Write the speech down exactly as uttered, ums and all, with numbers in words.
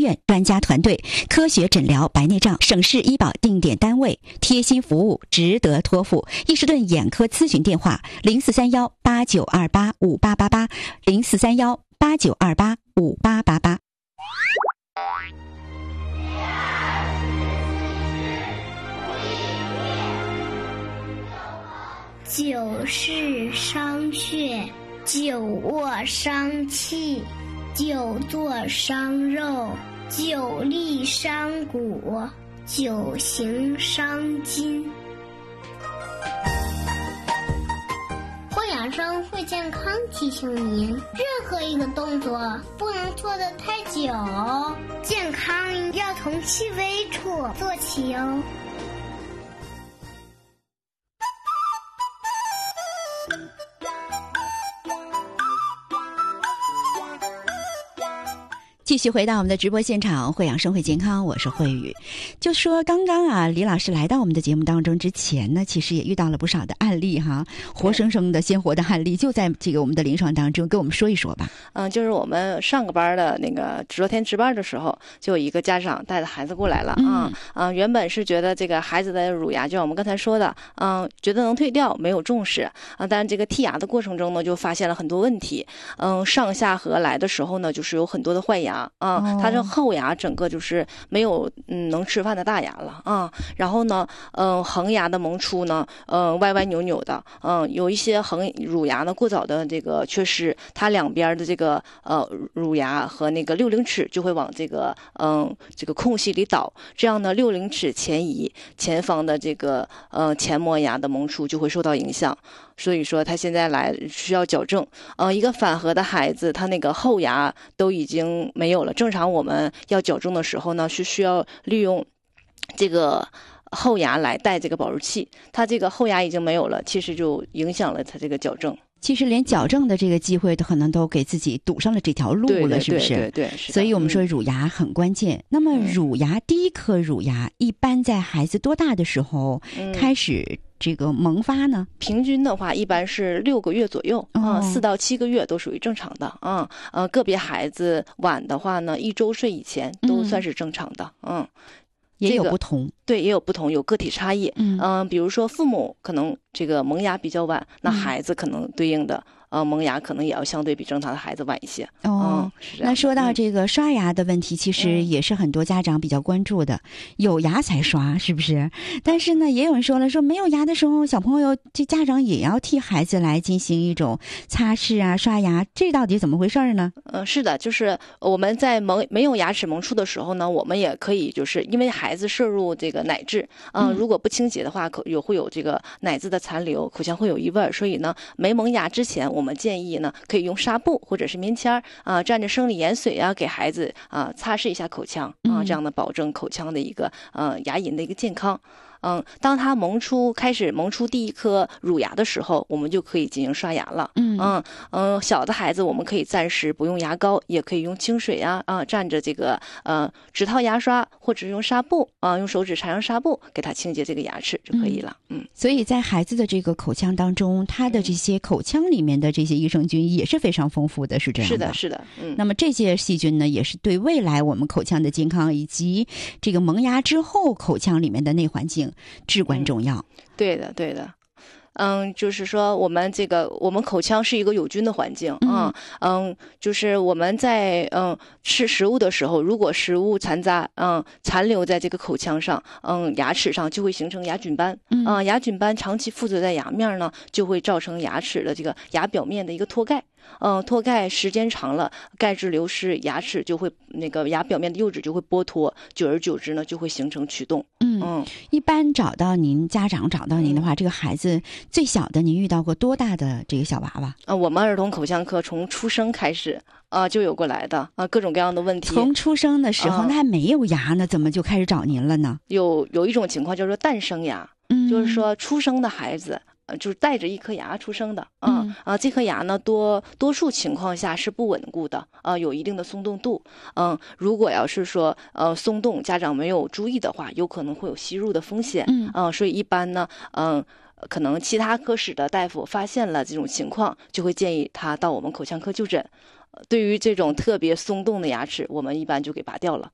院专家团队，科学诊疗白内障，省市医保定点单位，贴心服务，值得托付。伊士顿眼科咨询电话：零四三幺八九二八五八八八，零四三幺八九二八五八八八。 九是伤血，九卧伤气，九坐伤肉，九立伤骨，九行伤筋。会养生会健康提醒您，任何一个动作不能做得太久，健康要从细微处做起哟。 继续回到我们的直播现场，会养生会健康，我是慧宇。就说刚刚啊，李老师来到我们的节目当中之前呢，其实也遇到了不少的案例哈，活生生的鲜活的案例，就在这个我们的临床当中，跟我们说一说吧。 嗯，就是我们上个班的那个昨天值班的时候，就有一个家长带着孩子过来了啊，嗯，嗯，原本是觉得这个孩子的乳牙，就像我们刚才说的，嗯，觉得能退掉，没有重视啊，但是这个剔牙的过程中呢，就发现了很多问题，嗯，上下颌来的时候呢，就是有很多的坏牙。啊，他这后牙整个就是没有嗯能吃饭的大牙了啊，然后呢，嗯、呃，恒牙的萌出呢，嗯、呃，歪歪扭扭的，嗯、呃，有一些恒乳牙呢过早的这个缺失，它两边的这个呃乳牙和那个六龄齿就会往这个嗯、呃、这个空隙里倒，这样呢六龄齿前移，前方的这个呃前磨牙的萌出就会受到影响。所以说他现在来需要矫正，呃，一个反颌的孩子，他那个后牙都已经没有了。正常我们要矫正的时候呢，是需要利用这个后牙来带这个保质器，他这个后牙已经没有了，其实就影响了他这个矫正。 其实连矫正的这个机会都可能都给自己堵上了这条路了， 对对对是不是？ 对对对，是的。 所以我们说乳牙很关键。嗯、那么乳牙、嗯、第一颗乳牙一般在孩子多大的时候开始这个萌发呢？ 平均的话一般是六个月左右啊，四、哦、到七个月都属于正常的啊。呃，个别孩子晚的话呢，一周岁以前都算是正常的，嗯。嗯也有不同、这个， 对，也有不同，有个体差异。嗯、呃，比如说父母可能这个萌牙比较晚，那孩子可能对应的。嗯呃，萌牙可能也要相对比正常的孩子晚一些。 哦，嗯、那说到这个刷牙的问题，其实也是很多家长比较关注的。嗯、有牙才刷，是不是？但是呢，也有人说了，说没有牙的时候，小朋友这家长也要替孩子来进行一种擦拭啊、刷牙，这到底怎么回事呢？ 呃，是的，就是我们在萌没有牙齿萌出的时候呢，我们也可以就是因为孩子摄入这个奶质，呃、嗯，如果不清洁的话，口有会有这个奶渍的残留，口腔会有异味，所以呢，没萌牙之前我。我们建议呢，可以用纱布或者是棉签啊、呃，蘸着生理盐水啊，给孩子啊、呃、擦拭一下口腔啊、呃，这样的保证口腔的一个呃牙龈的一个健康。嗯，当他萌出开始萌出第一颗乳牙的时候，我们就可以进行刷牙了。嗯嗯嗯，小的孩子我们可以暂时不用牙膏，也可以用清水啊啊蘸着这个呃指套牙刷，或者是用纱布啊用手指缠上纱布给他清洁这个牙齿就可以了。嗯，嗯所以在孩子的这个口腔当中，他的这些口腔里面的这些益生菌也是非常丰富的，是这样的。 是的，是的。嗯， 那么这些细菌呢，也是对未来我们口腔的健康以及这个萌牙之后口腔里面的内环境至关重要。 嗯、对的，对的。嗯，就是说我们这个我们口腔是一个有菌的环境啊，嗯, 嗯，就是我们在嗯吃食物的时候，如果食物残渣嗯残留在这个口腔上，嗯牙齿上就会形成牙菌斑，嗯、呃，牙菌斑长期附着在牙面呢，就会造成牙齿的这个牙表面的一个脱钙。嗯，脱钙时间长了，钙质流失，牙齿就会那个牙表面的釉质就会剥脱，久而久之呢，就会形成龋洞。 嗯嗯，一般找到您家长找到您的话，嗯、这个孩子最小的，您遇到过多大的这个小娃娃？啊、 呃，我们儿童口腔科从出生开始啊、呃、就有过来的啊、呃，各种各样的问题。 从出生的时候，他、呃、还没有牙呢，怎么就开始找您了呢？ 有有一种情况叫做诞生牙，嗯，就是说出生的孩子。呃，就是带着一颗牙出生的，嗯、呃、啊，这颗牙呢，多多数情况下是不稳固的，啊、呃，有一定的松动度，嗯、呃，如果要是说呃松动，家长没有注意的话，有可能会有吸入的风险，嗯，啊、呃，所以一般呢，嗯、呃，可能其他科室的大夫发现了这种情况，就会建议他到我们口腔科就诊。对于这种特别松动的牙齿，我们一般就给拔掉了。